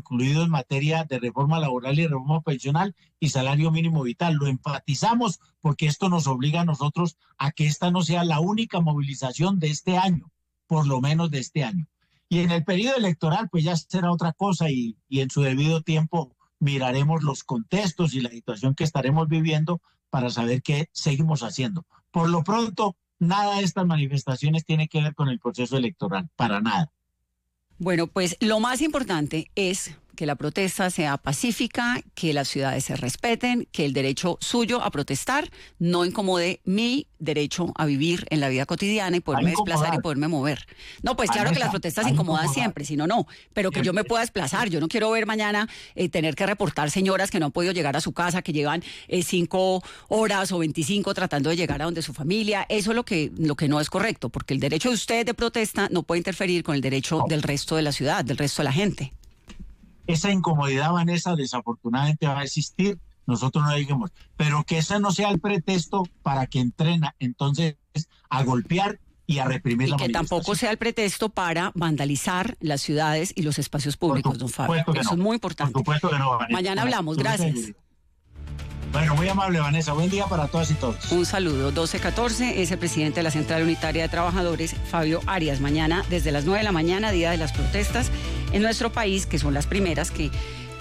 incluido en materia de reforma laboral y reforma pensional y salario mínimo vital. Lo enfatizamos porque esto nos obliga a nosotros a que esta no sea la única movilización de este año, por lo menos de este año. Y en el periodo electoral, pues ya será otra cosa y en su debido tiempo miraremos los contextos y la situación que estaremos viviendo para saber qué seguimos haciendo. Por lo pronto, nada de estas manifestaciones tiene que ver con el proceso electoral, para nada. Bueno, pues lo más importante es que la protesta sea pacífica, que las ciudades se respeten, que el derecho suyo a protestar no incomode mi derecho a vivir en la vida cotidiana y poderme desplazar y poderme mover. No, pues claro que las protestas incomodan siempre, si no, no, pero que yo me pueda desplazar. Yo no quiero ver mañana tener que reportar señoras que no han podido llegar a su casa, que llevan 5 horas o 25 tratando de llegar a donde su familia. Eso es lo que no es correcto, porque el derecho de usted de protesta no puede interferir con el derecho del resto de la ciudad, del resto de la gente. Esa incomodidad, Vanessa, desafortunadamente va a existir, nosotros no digamos, pero que ese no sea el pretexto para que entrena entonces a golpear y a reprimir la manifestación. Y que tampoco sea el pretexto para vandalizar las ciudades y los espacios públicos, don Fabio. Eso es muy importante. Por supuesto que no, Vanessa. Mañana hablamos, gracias. Bueno, muy amable, Vanessa. Buen día para todas y todos. Un saludo. 12:14 es el presidente de la Central Unitaria de Trabajadores, Fabio Arias. Mañana, desde las 9 de la mañana, día de las protestas en nuestro país, que son las primeras que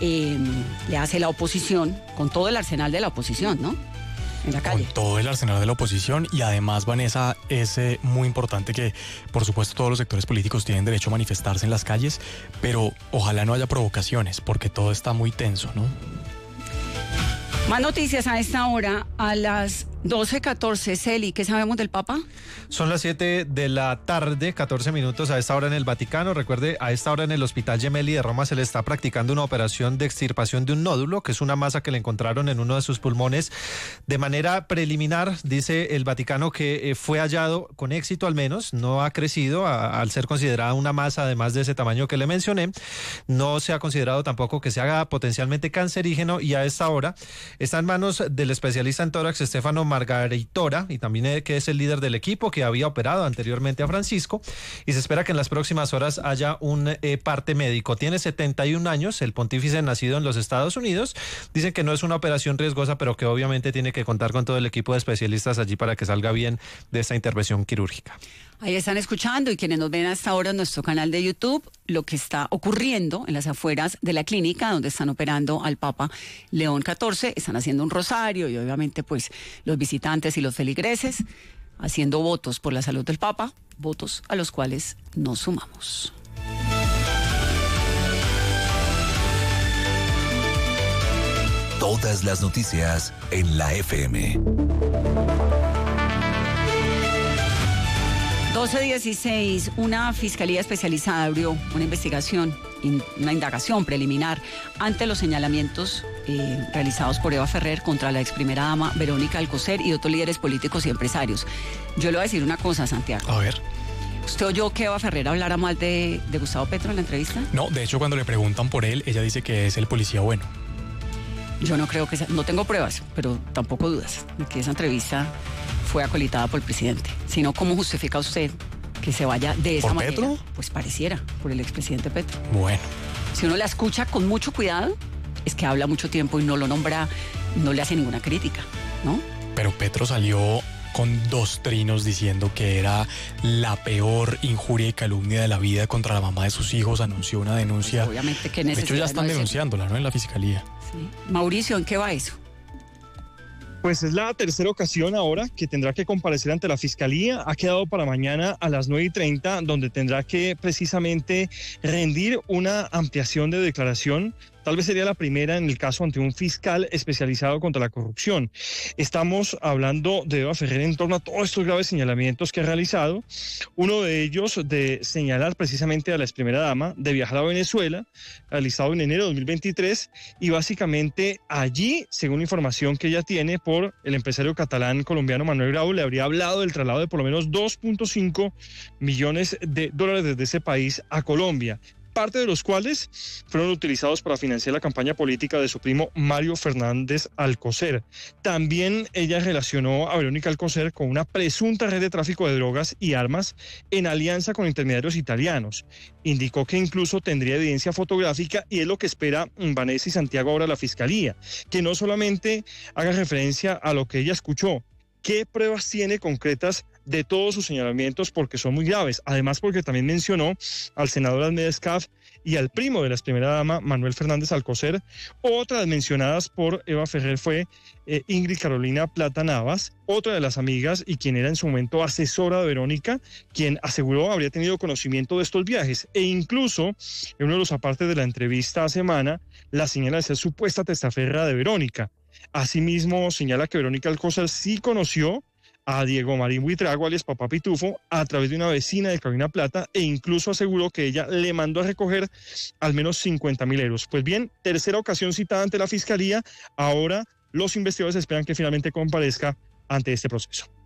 le hace la oposición, con todo el arsenal de la oposición, ¿no? En la calle. Con todo el arsenal de la oposición y además, Vanessa, es muy importante que, por supuesto, todos los sectores políticos tienen derecho a manifestarse en las calles, pero ojalá no haya provocaciones, porque todo está muy tenso, ¿no? Más noticias a esta hora, a las 12:14. Celi, ¿qué sabemos del Papa? Son las 7 de la tarde, 14 minutos a esta hora en el Vaticano. Recuerde, a esta hora en el Hospital Gemelli de Roma se le está practicando una operación de extirpación de un nódulo, que es una masa que le encontraron en uno de sus pulmones. De manera preliminar, dice el Vaticano que fue hallado con éxito al menos, no ha crecido al ser considerada una masa además de ese tamaño que le mencioné. No se ha considerado tampoco que se haga potencialmente cancerígeno y a esta hora está en manos del especialista en tórax Stefano Margaritora y también que es el líder del equipo que había operado anteriormente a Francisco, y se espera que en las próximas horas haya un parte médico. Tiene 71 años, el pontífice nacido en los Estados Unidos. Dicen que no es una operación riesgosa, pero que obviamente tiene que contar con todo el equipo de especialistas allí para que salga bien de esta intervención quirúrgica. Ahí están escuchando, y quienes nos ven hasta ahora en nuestro canal de YouTube, lo que está ocurriendo en las afueras de la clínica donde están operando al Papa León XIV. Están haciendo un rosario y obviamente pues los visitantes y los feligreses haciendo votos por la salud del Papa, votos a los cuales nos sumamos. Todas las noticias en la FM. 12:16, una fiscalía especializada abrió una investigación, una indagación preliminar ante los señalamientos realizados por Eva Ferrer contra la ex primera dama Verónica Alcocer y otros líderes políticos y empresarios. Yo le voy a decir una cosa, Santiago. A ver. ¿Usted oyó que Eva Ferrer hablara mal de Gustavo Petro en la entrevista? No, de hecho, cuando le preguntan por él, ella dice que es el policía bueno. Yo no creo que sea, no tengo pruebas, pero tampoco dudas de que esa entrevista fue acolitada por el presidente. Sino, ¿cómo justifica usted que se vaya de esa manera? ¿Por Petro? Pues pareciera, por el expresidente Petro. Bueno. Si uno la escucha con mucho cuidado, es que habla mucho tiempo y no lo nombra, no le hace ninguna crítica, ¿no? Pero Petro salió con 2 trinos diciendo que era la peor injuria y calumnia de la vida contra la mamá de sus hijos. Anunció una denuncia. Pues obviamente que de hecho, ya están denunciándola, ¿no? En la fiscalía. Sí. Mauricio, ¿en qué va eso? Pues es la tercera ocasión ahora que tendrá que comparecer ante la Fiscalía. Ha quedado para mañana a las 9:30, donde tendrá que precisamente rendir una ampliación de declaración. Tal vez sería la primera en el caso ante un fiscal especializado contra la corrupción. Estamos hablando de Eva Ferrer en torno a todos estos graves señalamientos que ha realizado. Uno de ellos de señalar precisamente a la ex primera dama de viajar a Venezuela, realizado en enero de 2023, y básicamente allí, según la información que ella tiene por el empresario catalán colombiano Manuel Grau, le habría hablado del traslado de por lo menos $2.5 millones desde ese país a Colombia. parte de los cuales fueron utilizados para financiar la campaña política de su primo Mario Fernández Alcocer. También ella relacionó a Verónica Alcocer con una presunta red de tráfico de drogas y armas en alianza con intermediarios italianos. Indicó que incluso tendría evidencia fotográfica y es lo que espera Vanessa y Santiago ahora la Fiscalía, que no solamente haga referencia a lo que ella escuchó, qué pruebas tiene concretas de todos sus señalamientos, porque son muy graves. Además, porque también mencionó al senador Ahmed Escaf y al primo de la primera dama, Manuel Fernández Alcocer. Otras mencionadas por Eva Ferrer fue Ingrid Carolina Plata Navas, otra de las amigas y quien era en su momento asesora de Verónica, quien aseguró habría tenido conocimiento de estos viajes. E incluso, en uno de los apartes de la entrevista a Semana, la señala de ser supuesta testaferra de Verónica. Asimismo, señala que Verónica Alcocer sí conoció a Diego Marín Buitrago, alias Papá Pitufo, a través de una vecina de Carolina Plata, e incluso aseguró que ella le mandó a recoger al menos 50.000 euros. Pues bien, tercera ocasión citada ante la Fiscalía, ahora los investigadores esperan que finalmente comparezca ante este proceso.